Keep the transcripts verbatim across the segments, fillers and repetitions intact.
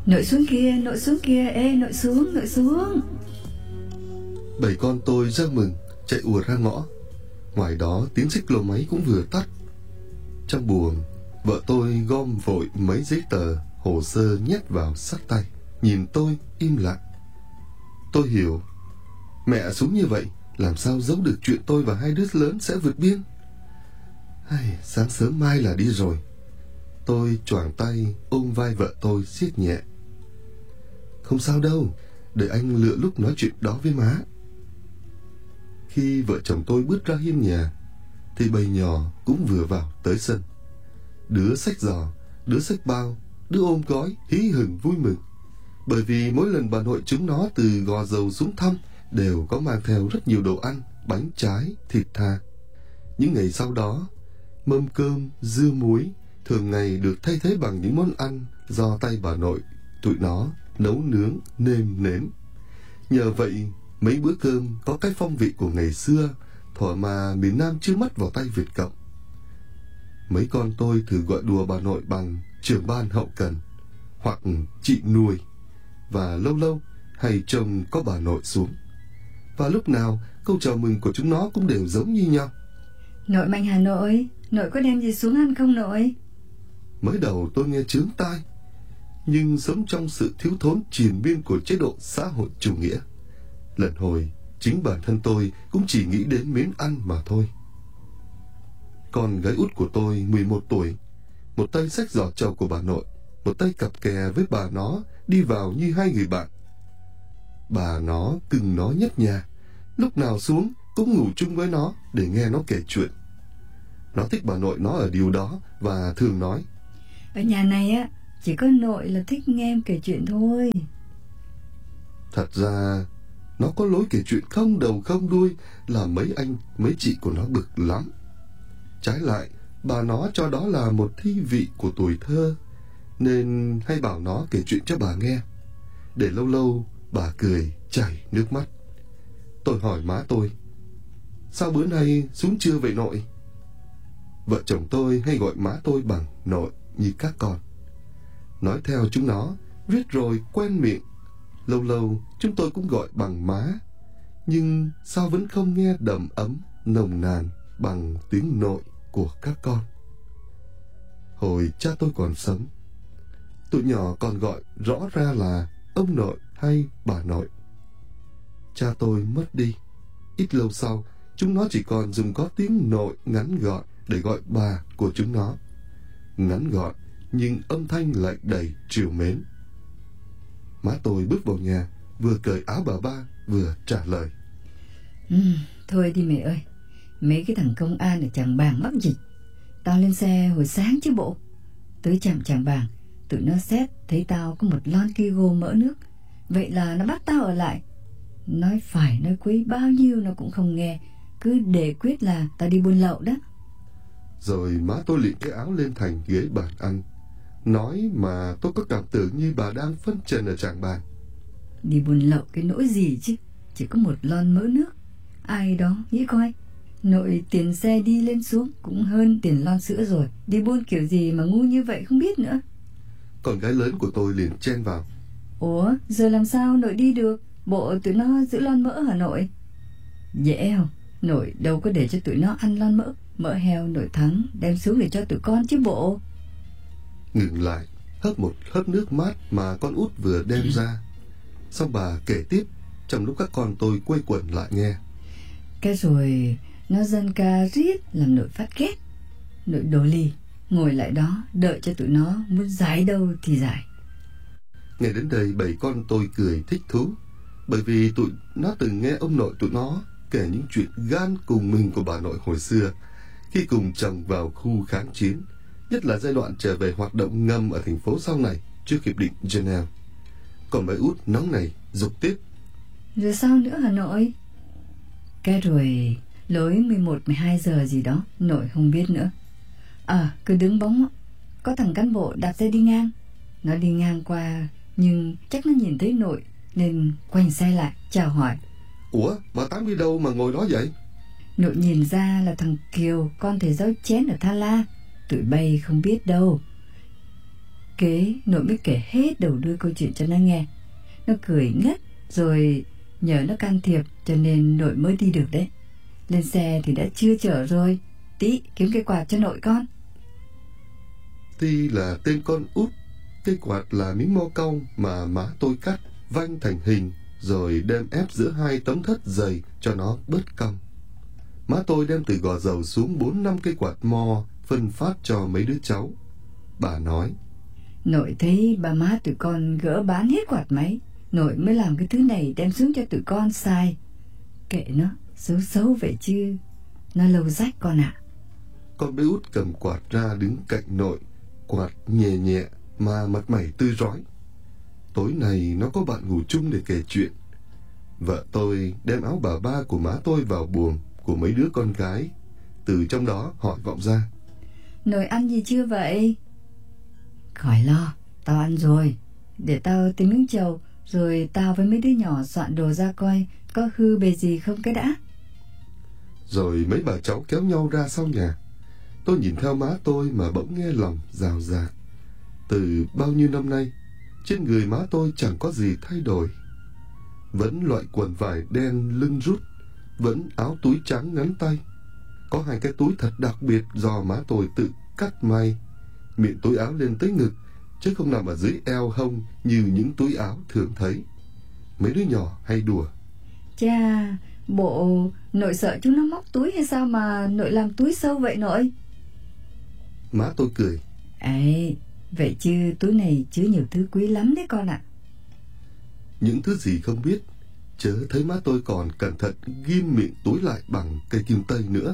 Nội xuống kia, nội xuống kia, ê nội xuống, nội xuống. Bảy con tôi ra mừng chạy ùa ra ngõ. Ngoài đó tiếng xích lô máy cũng vừa tắt. Trong buồng, vợ tôi gom vội mấy giấy tờ, hồ sơ nhét vào sát tay, nhìn tôi im lặng. Tôi hiểu, mẹ xuống như vậy làm sao giấu được chuyện tôi và hai đứa lớn sẽ vượt biên. Ai, sáng sớm mai là đi rồi. Tôi choàng tay ôm vai vợ tôi siết nhẹ. Không sao đâu, để anh lựa lúc nói chuyện đó với má. Khi vợ chồng tôi bước ra hiên nhà thì bầy nhỏ cũng vừa vào tới sân. Đứa xách giò, đứa xách bao, đứa ôm gói hí hửng vui mừng. Bởi vì mỗi lần bà nội chúng nó từ Gò Dầu xuống thăm đều có mang theo rất nhiều đồ ăn, bánh trái, thịt thà. Những ngày sau đó, mâm cơm, dưa muối thường ngày được thay thế bằng những món ăn do tay bà nội tụi nó nấu nướng nêm nếm. Nhờ vậy, mấy bữa cơm có cái phong vị của ngày xưa, thuở mà miền Nam chưa mất vào tay Việt Cộng. Mấy con tôi thử gọi đùa bà nội bằng trưởng ban hậu cần hoặc chị nuôi, và lâu lâu hay trông có bà nội xuống. Và lúc nào câu chào mừng của chúng nó cũng đều giống như nhau. Nội Mạnh Hà nội, nội có đem gì xuống ăn không nội? Mới đầu tôi nghe chướng tai, nhưng sống trong sự thiếu thốn triền miên của chế độ xã hội chủ nghĩa, lần hồi chính bản thân tôi cũng chỉ nghĩ đến mến ăn mà thôi. Con gái út của tôi mười một tuổi, một tay xách giỏ trầu của bà nội, một tay cặp kè với bà nó đi vào như hai người bạn. Bà nó cưng nó nhất nhà, lúc nào xuống cũng ngủ chung với nó để nghe nó kể chuyện. Nó thích bà nội nó ở điều đó và thường nói: ở nhà này á, chỉ có nội là thích nghe em kể chuyện thôi. Thật ra nó có lối kể chuyện không đầu không đuôi, làm mấy anh mấy chị của nó bực lắm. Trái lại, bà nó cho đó là một thi vị của tuổi thơ, nên hay bảo nó kể chuyện cho bà nghe, để lâu lâu bà cười chảy nước mắt. Tôi hỏi má tôi: sao bữa nay xuống trưa vậy nội? Vợ chồng tôi hay gọi má tôi bằng nội như các con. Nói theo chúng nó, viết rồi quen miệng. Lâu lâu chúng tôi cũng gọi bằng má, nhưng sao vẫn không nghe đầm ấm, nồng nàn bằng tiếng nội của các con. Hồi cha tôi còn sống, tụi nhỏ còn gọi rõ ra là ông nội hay bà nội. Cha tôi mất đi, ít lâu sau chúng nó chỉ còn dùng có tiếng nội ngắn gọn để gọi bà của chúng nó. Ngắn gọn nhưng âm thanh lại đầy trìu mến. Má tôi bước vào nhà, vừa cởi áo bà ba vừa trả lời: ừ, thôi đi mẹ ơi, mấy cái thằng công an ở Tràng Bàng mắc dịch. Tao lên xe hồi sáng chứ bộ. Tới trạm Tràng Bàng, tụi nó xét thấy tao có một lon kigo mỡ nước, vậy là nó bắt tao ở lại. Nói phải nói quý bao nhiêu nó cũng không nghe, cứ để quyết là tao đi buôn lậu đó. Rồi má tôi liệng cái áo lên thành ghế bàn ăn, nói mà tôi có cảm tưởng như bà đang phân trần ở Tràng Bàng. Đi buôn lậu cái nỗi gì chứ, chỉ có một lon mỡ nước. Ai đó nghĩ coi, nội tiền xe đi lên xuống cũng hơn tiền lon sữa rồi. Đi buôn kiểu gì mà ngu như vậy không biết nữa. Con gái lớn của tôi liền chen vào: ủa, giờ làm sao nội đi được? Bộ tụi nó giữ lon mỡ hả nội? Dễ không, nội đâu có để cho tụi nó ăn lon mỡ. Mỡ heo nội thắng đem xuống để cho tụi con chứ bộ. Ngừng lại, hớp một hớp nước mát mà con út vừa đem ra. Xong bà kể tiếp trong lúc các con tôi quây quần lại nghe. Cái rồi nó dân ca riết làm nội phát ghét. Nội đổ lì, ngồi lại đó đợi cho tụi nó muốn giải đâu thì giải. Nghe đến đây bảy con tôi cười thích thú, bởi vì tụi nó từng nghe ông nội tụi nó kể những chuyện gan cùng mình của bà nội hồi xưa, khi cùng chồng vào khu kháng chiến, nhất là giai đoạn trở về hoạt động ngầm ở thành phố sau này trước hiệp định Geneva. Còn mấy út nóng này dục tiếp: rồi sao nữa hả nội? Cái rồi lối mười một mười hai giờ gì đó, nội không biết nữa. À, cứ đứng bóng, có thằng cán bộ đạp xe đi ngang. Nó đi ngang qua, nhưng chắc nó nhìn thấy nội nên quay xe lại chào hỏi: ủa, bà Tám đi đâu mà ngồi đó vậy? Nội nhìn ra là thằng Kiều, con thầy giáo chén ở Tha La. Tụi bay không biết đâu. kế, nội mới kể hết đầu đuôi câu chuyện cho nó nghe. Nó cười ngất, rồi nhờ nó can thiệp cho nên nội mới đi được đấy. Lên xe thì đã chưa chở rồi. Tí kiếm cây quạt cho nội con. Ti là tên con út. Cây quạt là miếng mo cong mà má tôi cắt vanh thành hình, rồi đem ép giữa hai tấm thất dày cho nó bớt cong. Má tôi đem từ Gò Dầu xuống bốn năm cây quạt mo phân phát cho mấy đứa cháu. Bà nói: Nội thấy ba má tụi con gỡ bán hết quạt máy, nội mới làm cái thứ này đem xuống cho tụi con xài. Kệ nó, xấu xấu vậy chứ nó lâu rách con ạ. À. Con bé út cầm quạt ra đứng cạnh nội, quạt nhẹ nhẹ mà mặt mày tươi rói. Tối này nó có bạn ngủ chung để kể chuyện. Vợ tôi đem áo bà ba của má tôi vào buồng của mấy đứa con gái. Từ trong đó hỏi vọng ra: Nội ăn gì chưa vậy? Khỏi lo, tao ăn rồi. Để tao tìm miếng trầu, rồi tao với mấy đứa nhỏ soạn đồ ra coi có hư bề gì không cái đã. Rồi mấy bà cháu kéo nhau ra sau nhà. Tôi nhìn theo má tôi mà bỗng nghe lòng rào rạt. Từ bao nhiêu năm nay, trên người má tôi chẳng có gì thay đổi. Vẫn loại quần vải đen lưng rút, vẫn áo túi trắng ngắn tay. Có hai cái túi thật đặc biệt do má tôi tự cắt may. Miệng túi áo lên tới ngực, chứ không nằm ở dưới eo hông như những túi áo thường thấy. Mấy đứa nhỏ hay đùa: Chà, bộ nội sợ chúng nó móc túi hay sao mà nội làm túi sâu vậy nội? Má tôi cười: Ấy, vậy chứ túi này chứa nhiều thứ quý lắm đấy con ạ. À. Những thứ gì không biết, chớ thấy má tôi còn cẩn thận ghim miệng túi lại bằng cây kim tây nữa.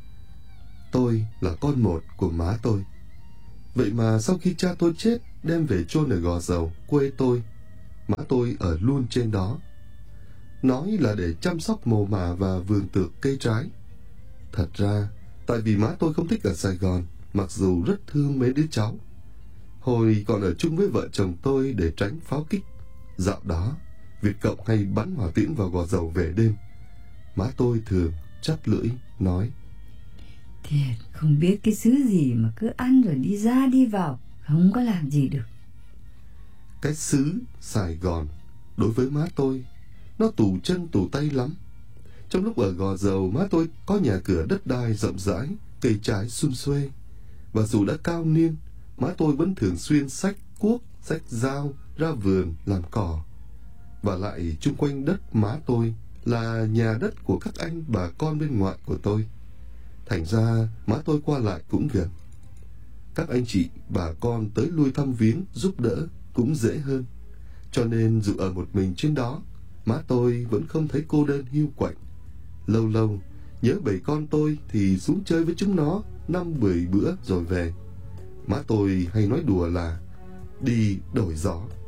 Tôi là con một của má tôi. Vậy mà sau khi cha tôi chết đem về chôn ở Gò Dầu, quê tôi, má tôi ở luôn trên đó. Nói là để chăm sóc mồ mả và vườn tược cây trái. Thật ra, tại vì má tôi không thích ở Sài Gòn, mặc dù rất thương mấy đứa cháu. Hồi còn ở chung với vợ chồng tôi để tránh pháo kích, dạo đó Việt Cộng hay bắn hỏa tiễn vào Gò Dầu về đêm. Má tôi thường chắt lưỡi nói: Thiệt không biết cái xứ gì mà cứ ăn rồi đi ra đi vào, không có làm gì được. Cái xứ Sài Gòn đối với má tôi, nó tù chân tù tay lắm. Trong lúc ở Gò Dầu, má tôi có nhà cửa đất đai rộng rãi, cây trái sum xuê. Và dù đã cao niên, má tôi vẫn thường xuyên xách cuốc, xách dao ra vườn làm cỏ. Và lại chung quanh đất má tôi là nhà đất của các anh bà con bên ngoại của tôi. Thành ra má tôi qua lại cũng gần. Các anh chị bà con tới lui thăm viếng giúp đỡ cũng dễ hơn. Cho nên dù ở một mình trên đó, má tôi vẫn không thấy cô đơn hiu quạnh. Lâu lâu nhớ bầy con tôi thì xuống chơi với chúng nó năm mười bữa rồi về. Má tôi hay nói đùa là đi đổi gió.